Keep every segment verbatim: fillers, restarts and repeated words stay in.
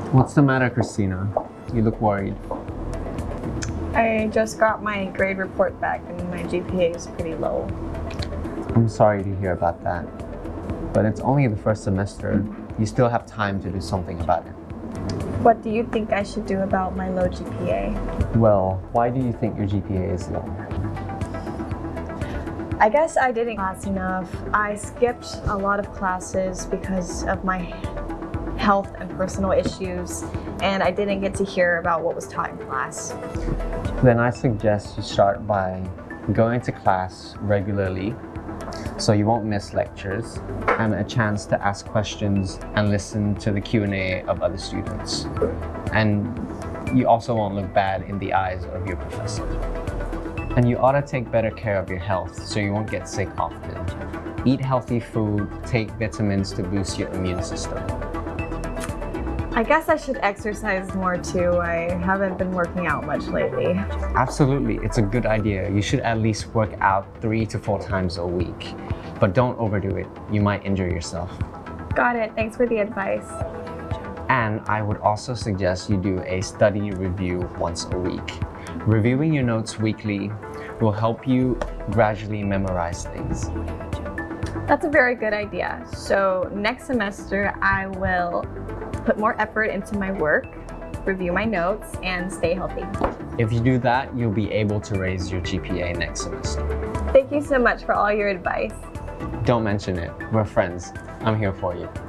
What's the matter, Christina? You look worried. I just got my grade report back and my G P A is pretty low. I'm sorry to hear about that. But it's only the first semester. You still have time to do something about it. What do you think I should do about my low G P A? Well, why do you think your G P A is low? I guess I didn't class enough. I skipped a lot of classes because of my health and personal issues, and I didn't get to hear about what was taught in class. Then I suggest you start by going to class regularly so you won't miss lectures and a chance to ask questions and listen to the Q and A of other students. And you also won't look bad in the eyes of your professor. And you ought to take better care of your health so you won't get sick often. Eat healthy food, take vitamins to boost your immune system. I guess I should exercise more too. I haven't been working out much lately. Absolutely, it's a good idea. You should at least work out three to four times a week. But don't overdo it. You might injure yourself. Got it. Thanks for the advice. And I would also suggest you do a study review once a week. Reviewing your notes weekly will help you gradually memorize things. That's a very good idea. So next semester, I will put more effort into my work, review my notes, and stay healthy. If you do that, you'll be able to raise your G P A next semester. Thank you so much for all your advice. Don't mention it. We're friends. I'm here for you.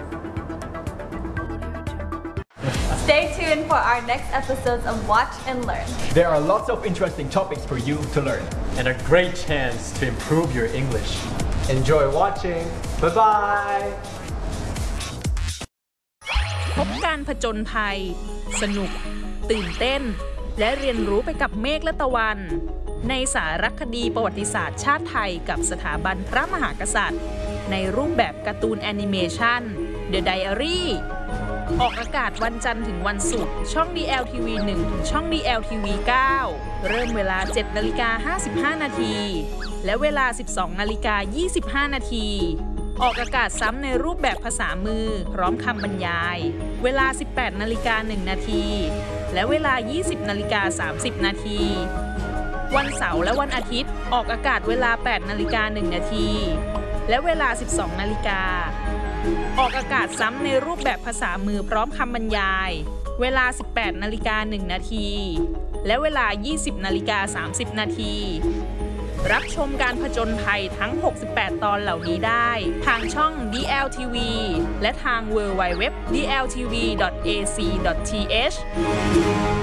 Stay tuned for our next episodes of Watch and Learn. There are lots of interesting topics for you to learn. And a great chance to improve your English. Enjoy watching. Bye bye. พบการผจญภัย สนุก ตื่นเต้น และเรียนรู้ไปกับเมฆและตะวัน ในสารคดีประวัติศาสตร์ชาติไทยกับสถาบันพระมหากษัตริย์ ในรูปแบบการ์ตูนแอนิเมชัน The Diary ออกอากาศวันจันทร์ถึงวันศุกร์ช่อง ดี แอล ที วี หนึ่ง ถึงช่อง ดี แอล ที วี เก้า เริ่มเวลา เจ็ดนาฬิกาห้าสิบห้า นาที และเวลา สิบสองนาฬิกายี่สิบห้า นาที ออกอากาศซ้ำในรูปแบบภาษามือพร้อมคำบรรยาย เวลา สิบแปดนาฬิกาหนึ่ง นาที และเวลา ยี่สิบนาฬิกาสามสิบ นาที วันเสาร์และวันอาทิตย์ออกอากาศเวลา แปดนาฬิกาหนึ่ง นาที และเวลา สิบสองนาฬิกา ออกอากาศซ้ำในรูปแบบภาษามือพร้อมคำบรรยาย เวลา สิบแปดนาฬิกาหนึ่ง นาที และเวลา ยี่สิบนาฬิกาสามสิบ นาที รับชมการผจญภัยทั้ง หกสิบแปด ตอนเหล่านี้ได้ทางช่อง ดี แอล ที วี และทาง ดับเบิลยู ดับเบิลยู ดับเบิลยู ดอท ดี แอล ที วี ดอท เอ ซี ดอท ที เอช